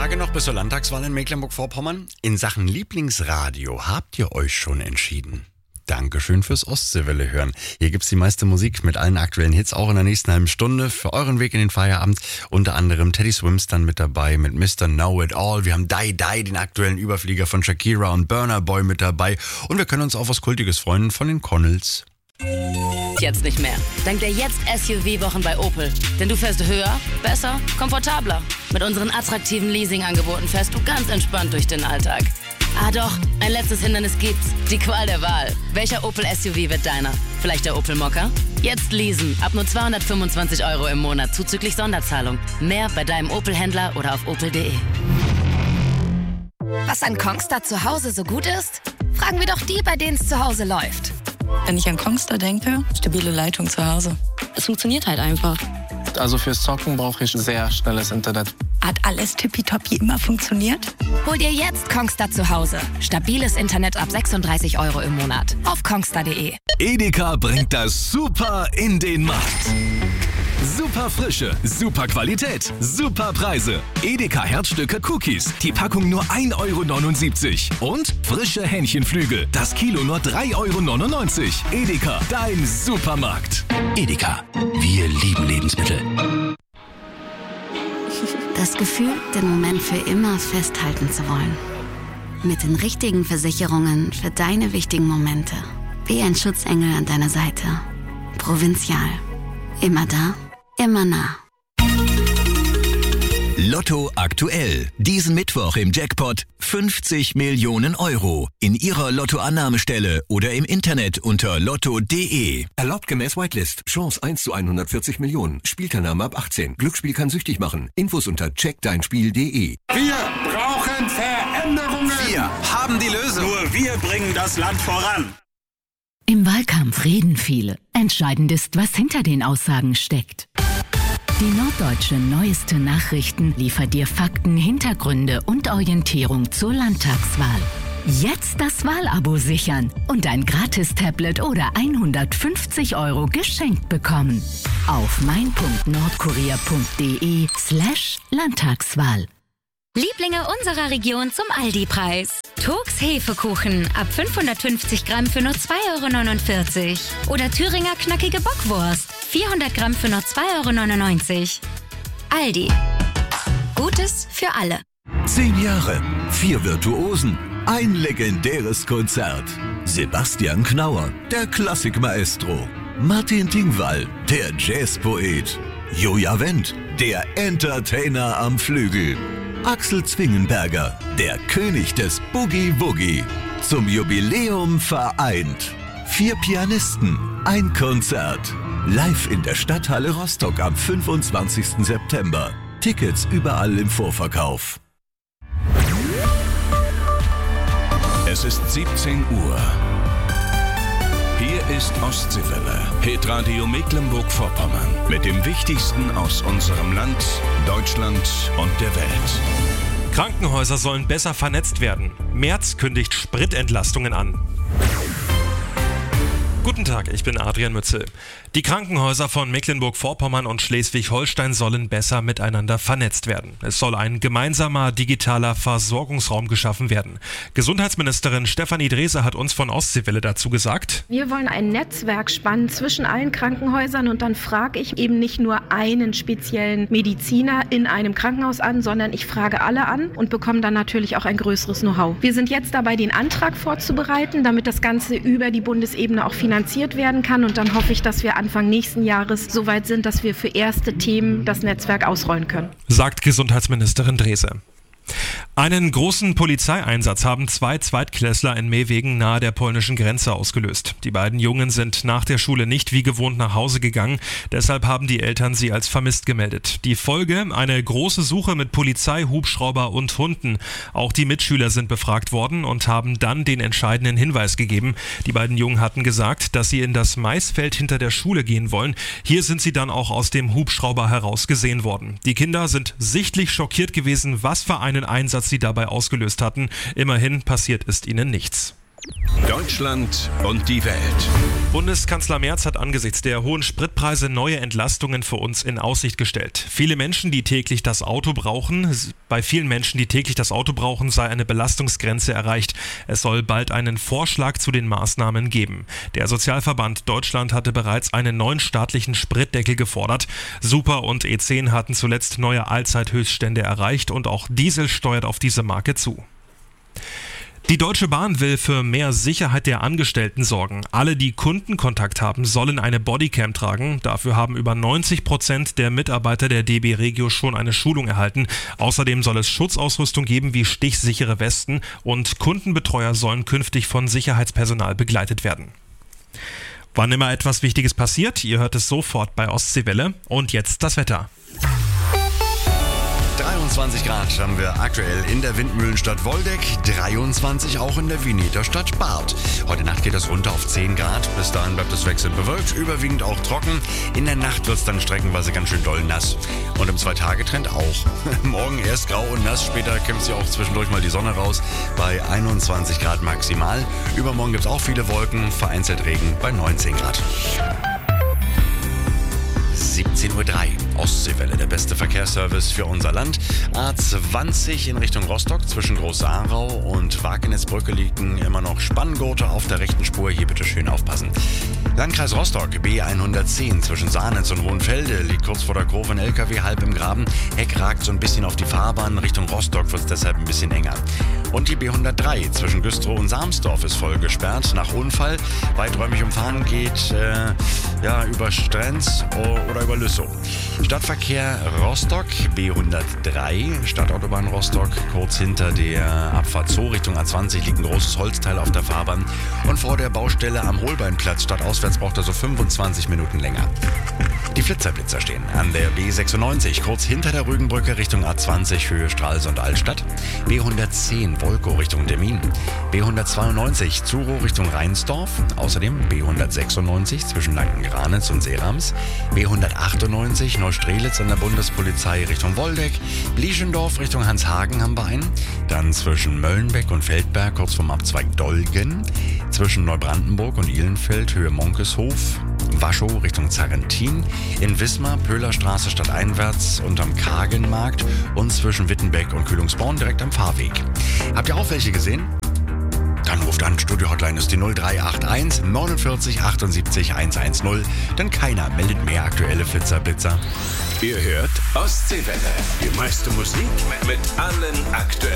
Tage noch bis zur Landtagswahl in Mecklenburg-Vorpommern. In Sachen Lieblingsradio habt ihr euch schon entschieden. Dankeschön fürs Ostseewelle hören. Hier gibt's die meiste Musik mit allen aktuellen Hits, auch in der nächsten halben Stunde für euren Weg in den Feierabend. Unter anderem Teddy Swims dann mit dabei mit Mr. Know It All. Wir haben Die Die, den aktuellen Überflieger von Shakira und Burna Boy mit dabei. Und wir können uns auf was Kultiges freuen von den Connells. Jetzt nicht mehr. Dank der Jetzt-SUV-Wochen bei Opel. Denn du fährst höher, besser, komfortabler. Mit unseren attraktiven Leasing-Angeboten fährst du ganz entspannt durch den Alltag. Ah doch, ein letztes Hindernis gibt's. Die Qual der Wahl. Welcher Opel-SUV wird deiner? Vielleicht der Opel Mokka? Jetzt leasen. Ab nur 225 € im Monat zuzüglich Sonderzahlung. Mehr bei deinem Opel-Händler oder auf opel.de. Was an Kongstar zu Hause so gut ist? Fragen wir doch die, bei denen es zu Hause läuft. Wenn ich an Kongstar denke, stabile Leitung zu Hause. Es funktioniert halt einfach. Also fürs Zocken brauche ich sehr schnelles Internet. Hat alles tippitoppi immer funktioniert? Hol dir jetzt Kongstar zu Hause. Stabiles Internet ab 36 € im Monat. Auf kongstar.de. Edeka bringt das Super in den Markt. Super Frische, super Qualität, super Preise. Edeka Herzstücke Cookies, die Packung nur 1,79 € und frische Hähnchenflügel, das Kilo nur 3,99 €. Edeka, dein Supermarkt. Edeka, wir lieben Lebensmittel. Das Gefühl, den Moment für immer festhalten zu wollen. Mit den richtigen Versicherungen für deine wichtigen Momente. Wie ein Schutzengel an deiner Seite. Provinzial. Immer da, immer nah. Lotto aktuell. Diesen Mittwoch im Jackpot 50 Millionen €. In Ihrer Lottoannahmestelle oder im Internet unter lotto.de. Erlaubt gemäß Whitelist. Chance 1 zu 140 Millionen. Spielteilnahme ab 18. Glücksspiel kann süchtig machen. Infos unter checkdeinspiel.de. Wir brauchen Veränderungen. Wir haben die Lösung. Nur wir bringen das Land voran. Im Wahlkampf reden viele. Entscheidend ist, was hinter den Aussagen steckt. Die Norddeutsche Neueste Nachrichten liefert dir Fakten, Hintergründe und Orientierung zur Landtagswahl. Jetzt das Wahlabo sichern und ein Gratis-Tablet oder 150 € geschenkt bekommen. Auf mein.nordkorea.de/Landtagswahl. Lieblinge unserer Region zum Aldi-Preis. Turks Hefekuchen ab 550 Gramm für nur 2,49 € Oder Thüringer knackige Bockwurst 400 Gramm für nur 2,99 €. Aldi. Gutes für alle. 10 Jahre, 4 Virtuosen, ein legendäres Konzert. Sebastian Knauer, der Klassikmaestro. Martin Tingwall, der Jazzpoet. Joja Wendt, der Entertainer am Flügel. Axel Zwingenberger, der König des Boogie-Woogie. Zum Jubiläum vereint. 4 Pianisten, ein Konzert. Live in der Stadthalle Rostock am 25. September. Tickets überall im Vorverkauf. Es ist 17 Uhr. Hier ist Ostseewelle, Hitradio Mecklenburg-Vorpommern. Mit dem Wichtigsten aus unserem Land, Deutschland und der Welt. Krankenhäuser sollen besser vernetzt werden. Merz kündigt Spritentlastungen an. Guten Tag, ich bin Adrian Mützel. Die Krankenhäuser von Mecklenburg-Vorpommern und Schleswig-Holstein sollen besser miteinander vernetzt werden. Es soll ein gemeinsamer digitaler Versorgungsraum geschaffen werden. Gesundheitsministerin Stefanie Drese hat uns von Ostseewelle dazu gesagt: Wir wollen ein Netzwerk spannen zwischen allen Krankenhäusern und dann frage ich eben nicht nur einen speziellen Mediziner in einem Krankenhaus an, sondern ich frage alle an und bekomme dann natürlich auch ein größeres Know-how. Wir sind jetzt dabei, den Antrag vorzubereiten, damit das Ganze über die Bundesebene auch finanziert werden kann und dann hoffe ich, dass wir Anfang nächsten Jahres so weit sind, dass wir für erste Themen das Netzwerk ausrollen können. Sagt Gesundheitsministerin Drese. Einen großen Polizeieinsatz haben 2 Zweitklässler in Mehwegen nahe der polnischen Grenze ausgelöst. Die beiden Jungen sind nach der Schule nicht wie gewohnt nach Hause gegangen. Deshalb haben die Eltern sie als vermisst gemeldet. Die Folge: eine große Suche mit Polizei, Hubschrauber und Hunden. Auch die Mitschüler sind befragt worden und haben dann den entscheidenden Hinweis gegeben. Die beiden Jungen hatten gesagt, dass sie in das Maisfeld hinter der Schule gehen wollen. Hier sind sie dann auch aus dem Hubschrauber heraus gesehen worden. Die Kinder sind sichtlich schockiert gewesen, was für einen Einsatz sie dabei ausgelöst hatten. Immerhin passiert ist ihnen nichts. Deutschland und die Welt. Bundeskanzler Merz hat angesichts der hohen Spritpreise neue Entlastungen für uns in Aussicht gestellt. Bei vielen Menschen, die täglich das Auto brauchen, sei eine Belastungsgrenze erreicht. Es soll bald einen Vorschlag zu den Maßnahmen geben. Der Sozialverband Deutschland hatte bereits einen neuen staatlichen Spritdeckel gefordert. Super und E10 hatten zuletzt neue Allzeithöchststände erreicht und auch Diesel steuert auf diese Marke zu. Die Deutsche Bahn will für mehr Sicherheit der Angestellten sorgen. Alle, die Kundenkontakt haben, sollen eine Bodycam tragen. Dafür haben über 90% der Mitarbeiter der DB Regio schon eine Schulung erhalten. Außerdem soll es Schutzausrüstung geben wie stichsichere Westen und Kundenbetreuer sollen künftig von Sicherheitspersonal begleitet werden. Wann immer etwas Wichtiges passiert, ihr hört es sofort bei Ostseewelle. Und jetzt das Wetter. 23 Grad haben wir aktuell in der Windmühlenstadt Woldeck, 23 auch in der Veneta-Stadt Barth. Heute Nacht geht es runter auf 10 Grad, bis dahin bleibt es wechselnd bewölkt, überwiegend auch trocken. In der Nacht wird es dann streckenweise ganz schön doll nass und im 2-Tage-Trend auch. Morgen erst grau und nass, später kämpft sie auch zwischendurch mal die Sonne raus bei 21 Grad maximal. Übermorgen gibt es auch viele Wolken, vereinzelt Regen bei 19 Grad. 17:03 Uhr, Ostseewelle, der beste Verkehrsservice für unser Land. A20 in Richtung Rostock, zwischen Groß-Aarau und Wakenetzbrücke liegen immer noch Spanngurte auf der rechten Spur. Hier bitte schön aufpassen. Landkreis Rostock, B110 zwischen Sahnitz und Hohenfelde, liegt kurz vor der Kurve ein LKW halb im Graben. Heck ragt so ein bisschen auf die Fahrbahn. Richtung Rostock wird es deshalb ein bisschen enger. Und die B103 zwischen Güstrow und Sarmsdorf ist voll gesperrt nach Unfall. Weiträumig umfahren geht über Strenz oder über Lüssow. Stadtverkehr Rostock, B103, Stadtautobahn Rostock, kurz hinter der Abfahrt Zoo Richtung A20 liegt ein großes Holzteil auf der Fahrbahn. Und vor der Baustelle am Holbeinplatz stadtauswärts braucht er so 25 Minuten länger. Die Flitzer stehen an der B96, kurz hinter der Rügenbrücke Richtung A20 Höhe Stralsund Altstadt. B110 Wolkow Richtung Demmin. B192 Zurow Richtung Rheinsdorf. Außerdem B196 zwischen Lanken-Granitz und Seerams. B198 Neustrelitz an der Bundespolizei Richtung Woldeck. Blieschendorf Richtung Hanshagen haben wir einen. Dann zwischen Möllenbeck und Feldberg kurz vom Abzweig Dolgen. Zwischen Neubrandenburg und Ihlenfeld Höhe Monkeshof. Waschow Richtung Zarrentin. In Wismar Pöhlerstraße stadteinwärts unterm Kagenmarkt. Und zwischen Wittenbeck und Kühlungsborn direkt am Fahrweg. Habt ihr auch welche gesehen? Dann ruft an, Studio-Hotline ist die 0381 49 78 110, denn keiner meldet mehr aktuelle Flitzer-Blitzer. Ihr hört Ostseewelle, die meiste Musik mit allen aktuellen